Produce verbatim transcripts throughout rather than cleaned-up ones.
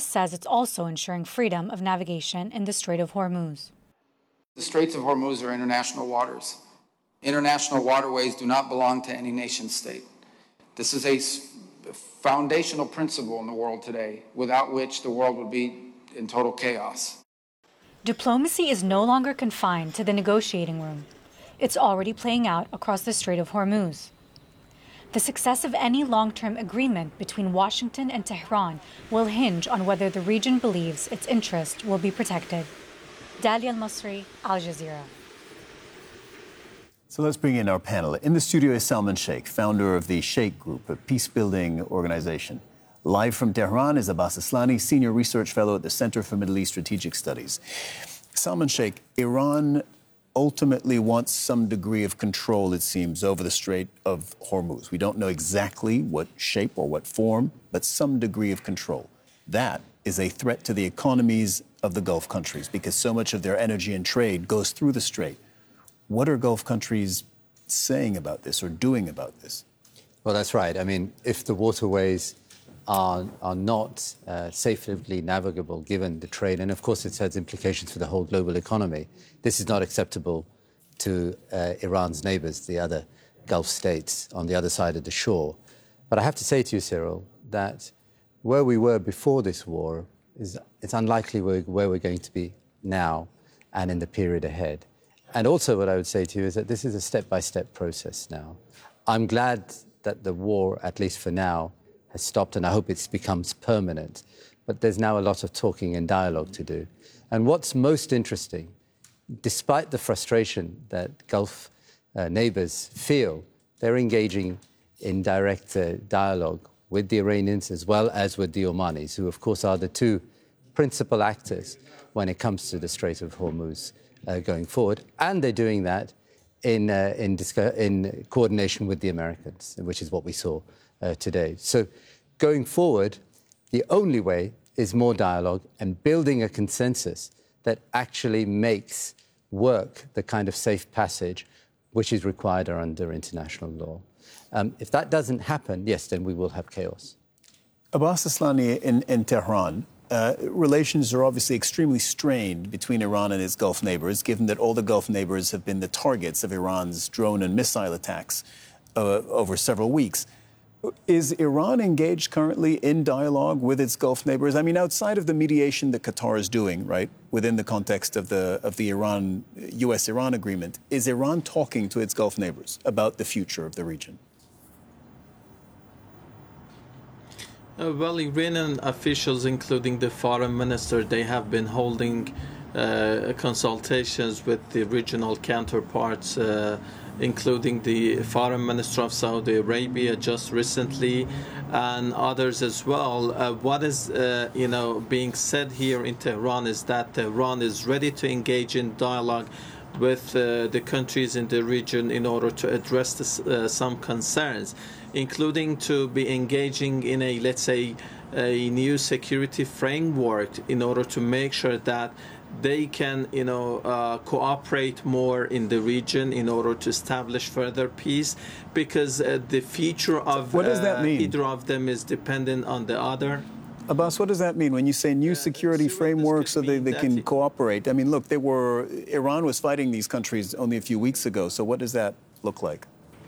S says it's also ensuring freedom of navigation in the Strait of Hormuz. The Straits of Hormuz are international waters. International waterways do not belong to any nation state. This is a foundational principle in the world today, without which the world would be in total chaos. Diplomacy is no longer confined to the negotiating room. It's already playing out across the Strait of Hormuz. The success of any long-term agreement between Washington and Tehran will hinge on whether the region believes its interests will be protected. Dalia Al-Masri, Al Jazeera. So let's bring in our panel. In the studio is Salman Sheikh, founder of the Sheikh Group, a peace-building organization. Live from Tehran is Abbas Aslani, senior research fellow at the Center for Middle East Strategic Studies. Salman Sheikh, Iran ultimately wants some degree of control, it seems, over the Strait of Hormuz. We don't know exactly what shape or what form, but some degree of control. That is a threat to the economies of the Gulf countries because so much of their energy and trade goes through the Strait. What are Gulf countries saying about this or doing about this? Well, that's right. I mean, if the waterways are, are not uh, safely navigable given the trade, and of course it has implications for the whole global economy, this is not acceptable to uh, Iran's neighbors, the other Gulf states on the other side of the shore. But I have to say to you, Cyril, that where we were before this war is it's unlikely we're, where we're going to be now and in the period ahead. And also what I would say to you is that this is a step-by-step process now. I'm glad that the war, at least for now, has stopped, and I hope it becomes permanent. But there's now a lot of talking and dialogue to do. And what's most interesting, despite the frustration that Gulf uh, neighbors feel, they're engaging in direct uh, dialogue with the Iranians as well as with the Omanis, who, of course, are the two principal actors when it comes to the Strait of Hormuz uh, going forward. And they're doing that in, uh, in, in coordination with the Americans, which is what we saw uh, today. So going forward, the only way is more dialogue and building a consensus that actually makes work the kind of safe passage which is required under international law. Um, if that doesn't happen, yes, then we will have chaos. Abbas Aslani, in, in Tehran, uh, relations are obviously extremely strained between Iran and its Gulf neighbors, given that all the Gulf neighbors have been the targets of Iran's drone and missile attacks uh, over several weeks. Is Iran engaged currently in dialogue with its Gulf neighbors? I mean, outside of the mediation that Qatar is doing, right, within the context of the of the Iran U S Iran agreement, is Iran talking to its Gulf neighbors about the future of the region? Uh, well, Iranian officials, including the foreign minister, they have been holding uh, consultations with the regional counterparts, uh, including the foreign minister of Saudi Arabia just recently, and others as well. Uh, what is, uh, you know, being said here in Tehran is that Tehran is ready to engage in dialogue with uh, the countries in the region in order to address this, uh, some concerns, including to be engaging in a, let's say, a new security framework in order to make sure that they can, you know, uh, cooperate more in the region in order to establish further peace, because uh, the future of what does that uh, mean? either of them is dependent on the other. Abbas, what does that mean when you say new security framework so they, they can cooperate? I mean, look, they were Iran was fighting these countries only a few weeks ago. So what does that look like?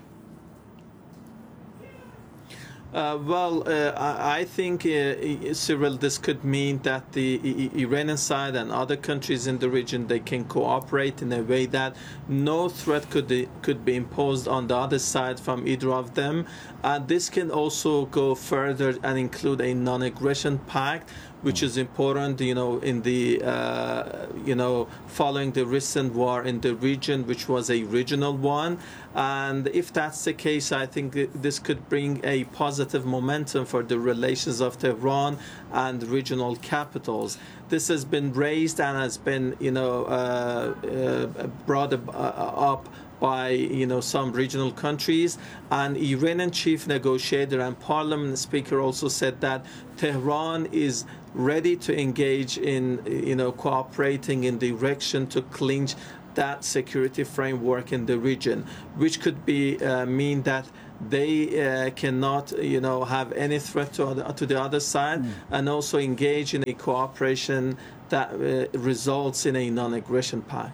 Uh, well, uh, I, I think, uh, Cyril, this could mean that the I Iranian side and other countries in the region, they can cooperate in a way that no threat could be, could be imposed on the other side from either of them. And this can also go further and include a non-aggression pact, which is important, you know, in the, uh, you know, following the recent war in the region, which was a regional one. And if that's the case, I think this could bring a positive momentum for the relations of Tehran and regional capitals. This has been raised and has been, you know, uh, uh, brought up by, you know, some regional countries. And Iranian chief negotiator and parliament speaker also said that Tehran is ready to engage in, you know, cooperating in the direction to clinch that security framework in the region, which could be uh, mean that they uh, cannot, you know, have any threat to, other, to the other side, mm. and also engage in a cooperation that uh, results in a non-aggression pact.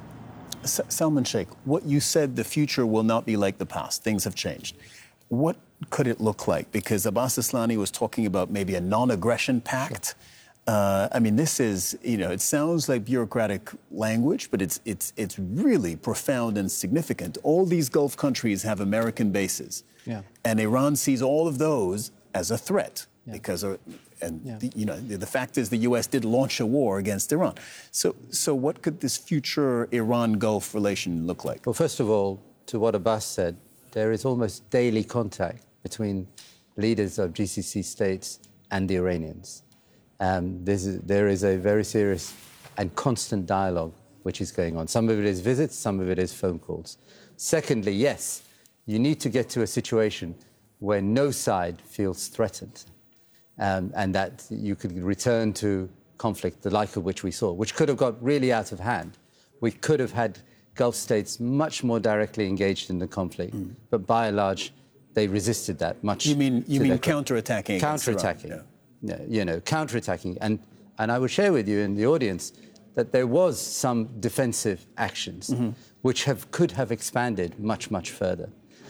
Salman Sheikh, what you said, the future will not be like the past. Things have changed. What could it look like? Because Abbas Asllani was talking about maybe a non-aggression pact. Sure. Uh, I mean, this is, you know, it sounds like bureaucratic language, but it's it's it's really profound and significant. All these Gulf countries have American bases, yeah. and Iran sees all of those as a threat yeah. because, of, and yeah. the, you know, the, the fact is the U S did launch a war against Iran. So, so what could this future Iran-Gulf relation look like? Well, first of all, to what Abbas said, there is almost daily contact between leaders of G C C states and the Iranians. Um, is, there is a very serious and constant dialogue which is going on. Some of it is visits, some of it is phone calls. Secondly, yes, you need to get to a situation where no side feels threatened, um, and that you could return to conflict, the like of which we saw, which could have got really out of hand. We could have had Gulf states much more directly engaged in the conflict, mm. but by and large, they resisted that much. You mean you mean counterattacking? Counterattacking. Yeah. You know, counterattacking. And, and I would share with you in the audience that there was some defensive actions mm-hmm. which have, could have expanded much, much further.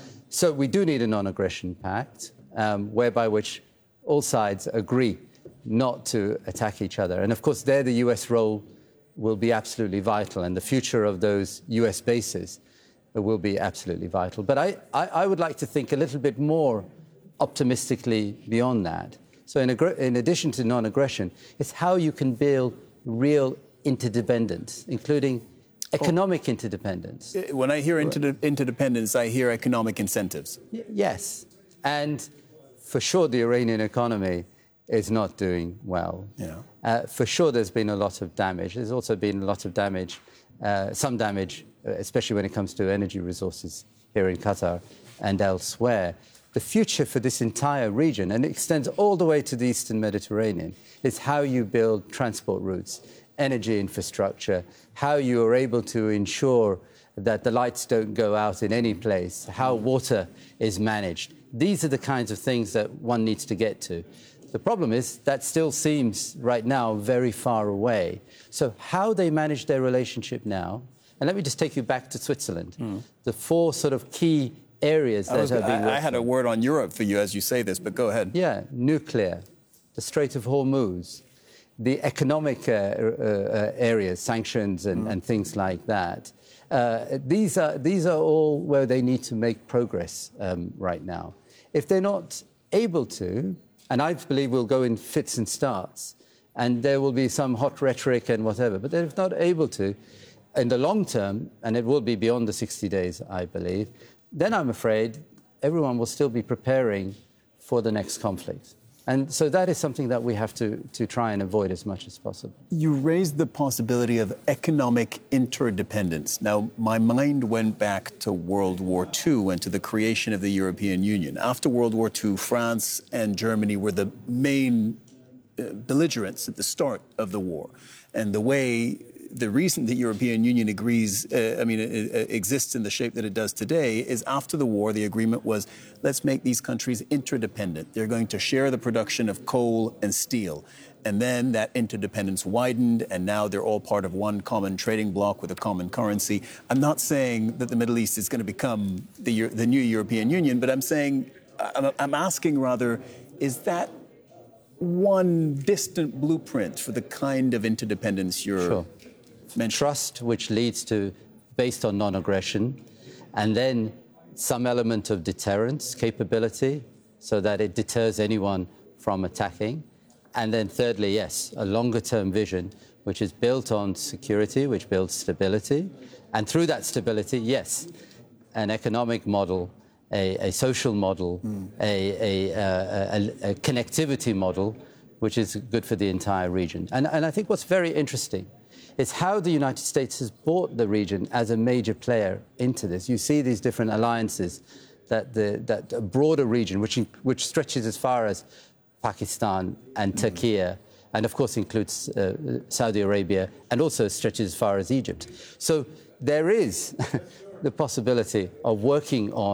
So we do need a non-aggression pact, um, whereby which all sides agree not to attack each other. And of course, there the U S role will be absolutely vital, and the future of those U S bases will be absolutely vital. But I, I, I would like to think a little bit more optimistically beyond that. So in, in addition to non-aggression, it's how you can build real interdependence, including economic oh. interdependence. When I hear inter interdependence, I hear economic incentives. Y yes. And for sure, the Iranian economy is not doing well. Yeah. Uh, for sure, there's been a lot of damage. There's also been a lot of damage, uh, some damage, especially when it comes to energy resources here in Qatar and elsewhere. The future for this entire region, and it extends all the way to the Eastern Mediterranean, is how you build transport routes, energy infrastructure, how you are able to ensure that the lights don't go out in any place, how water is managed. These are the kinds of things that one needs to get to. The problem is that still seems right now very far away. So how they manage their relationship now, and let me just take you back to Switzerland, mm. the four sort of key areas that I was, have been I, I had a word on Europe for you as you say this, but go ahead. Yeah, nuclear, the Strait of Hormuz, the economic uh, uh, areas, sanctions and, mm. and things like that. Uh, these are these are all where they need to make progress um, right now. If they're not able to, and I believe we'll go in fits and starts, and there will be some hot rhetoric and whatever, but they're not able to, in the long term, and it will be beyond the sixty days, I believe, then I'm afraid everyone will still be preparing for the next conflict. And so that is something that we have to, to try and avoid as much as possible. You raised the possibility of economic interdependence. Now, my mind went back to World War Two and to the creation of the European Union. After World War Two, France and Germany were the main uh, belligerents at the start of the war. And the way the reason the European Union agrees, uh, I mean, it, it exists in the shape that it does today is after the war, the agreement was, let's make these countries interdependent. They're going to share the production of coal and steel. And then that interdependence widened, and now they're all part of one common trading bloc with a common currency. I'm not saying that the Middle East is going to become the, the new European Union, but I'm saying, I'm, I'm asking rather, is that one distant blueprint for the kind of interdependence you're sure. Trust, which leads to, based on non-aggression, and then some element of deterrence capability so that it deters anyone from attacking. And then thirdly, yes, a longer-term vision, which is built on security, which builds stability. And through that stability, yes, an economic model, a, a social model, mm. a, a, a, a connectivity model, which is good for the entire region. And, and I think what's very interesting is how the United States has brought the region as a major player into this. You see these different alliances, that the that a broader region, which which stretches as far as Pakistan and Turkey, mm. and of course includes uh, Saudi Arabia, and also stretches as far as Egypt. So there is the possibility of working on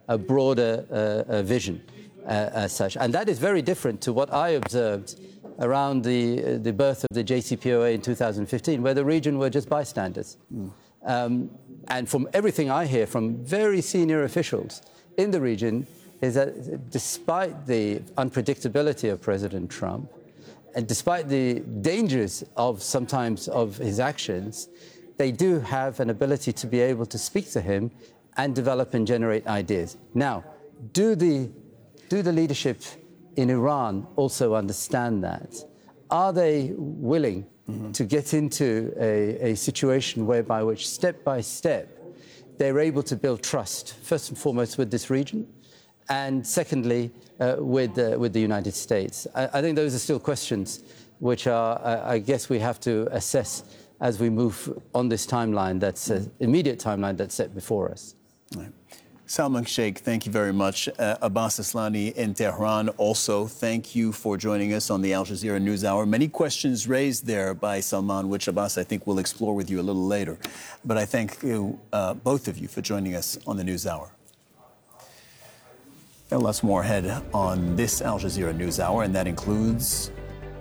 a broader uh, uh, vision uh, as such. And that is very different to what I observed around the, uh, the birth of the J C P O A in two thousand fifteen, where the region were just bystanders. Mm. Um, and from everything I hear from very senior officials in the region is that despite the unpredictability of President Trump, and despite the dangers of sometimes of his actions, they do have an ability to be able to speak to him and develop and generate ideas. Now, do the, do the leadership in Iran also understand that? Are they willing mm-hmm. to get into a, a situation whereby which step by step they're able to build trust, first and foremost with this region, and secondly, uh, with, uh, with the United States? I, I think those are still questions which are, uh, I guess we have to assess as we move on this timeline, that's an immediate timeline that's set before us. Right. Salman Sheikh, thank you very much. Uh, Abbas Aslani in Tehran, also, thank you for joining us on the Al Jazeera NewsHour. Many questions raised there by Salman, which Abbas, I think, we'll explore with you a little later. But I thank you, uh, both of you, for joining us on the NewsHour. And lots more ahead on this Al Jazeera NewsHour, and that includes...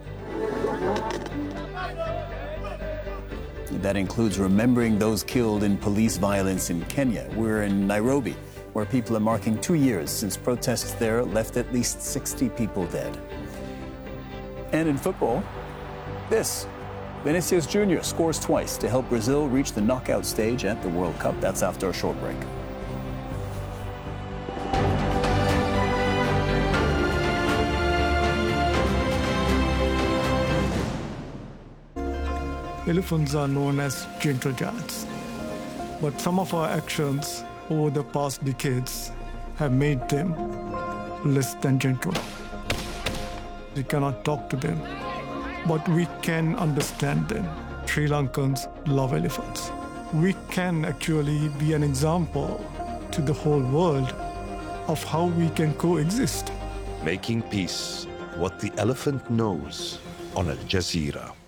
That includes remembering those killed in police violence in Kenya. We're in Nairobi, where people are marking two years since protests there left at least sixty people dead. And in football, this. Vinicius Junior scores twice to help Brazil reach the knockout stage at the World Cup. That's after a short break. Elephants are known as gentle giants, but some of our actions over the past decades have made them less than gentle. We cannot talk to them, but we can understand them. Sri Lankans love elephants. We can actually be an example to the whole world of how we can coexist. Making peace, what the elephant knows on Al Jazeera.